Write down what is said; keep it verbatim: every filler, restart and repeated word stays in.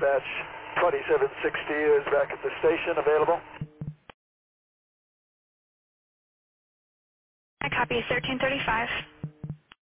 dispatch. twenty-seven sixty is back at the station, available. I copy thirteen thirty-five.